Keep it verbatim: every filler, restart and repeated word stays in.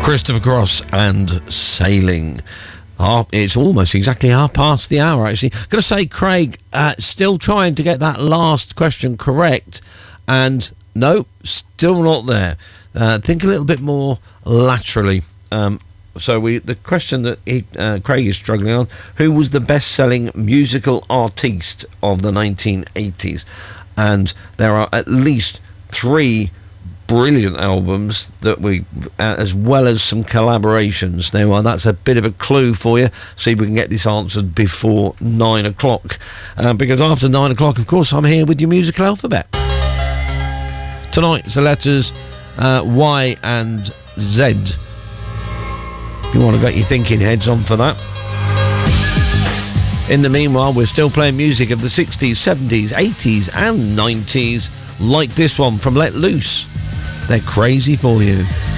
Christopher Cross and Sailing. Oh, it's almost exactly half past the hour, actually. Got to say, Craig, uh, still trying to get that last question correct. And no, still not there. Uh, think a little bit more laterally. Um, so we, the question that he, uh, Craig is struggling on, who was the best-selling musical artiste of the nineteen eighties? And there are at least three brilliant albums that we, uh, as well as some collaborations. Now, well, that's a bit of a clue for you. See if we can get this answered before nine o'clock. Uh, because after nine o'clock, of course, I'm here with your musical alphabet. Tonight's the letters uh, Y and Z. If you want to get your thinking heads on for that. In the meanwhile, we're still playing music of the sixties, seventies, eighties and nineties, like this one from Let Loose. They're crazy for you.